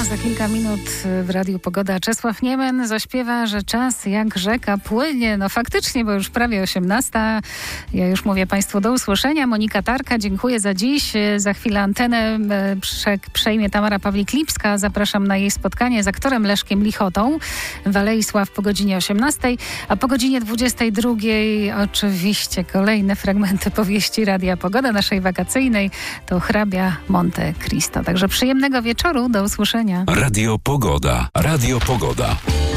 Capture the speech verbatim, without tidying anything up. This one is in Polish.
Za kilka minut w Radiu Pogoda Czesław Niemen zaśpiewa, że czas jak rzeka płynie. No faktycznie, bo już prawie osiemnasta. Ja już mówię Państwu do usłyszenia. Monika Tarka, dziękuję za dziś. Za chwilę antenę przejmie Tamara Pawlik-Lipska. Zapraszam na jej spotkanie z aktorem Leszkiem Lichotą w Alei Sław po godzinie osiemnastej. A po godzinie dwudziestej drugiej oczywiście kolejne fragmenty powieści Radia Pogoda naszej wakacyjnej. To hrabia Monte Cristo. Także przyjemnego wieczoru. Do usłyszenia. Radio Pogoda. Radio Pogoda.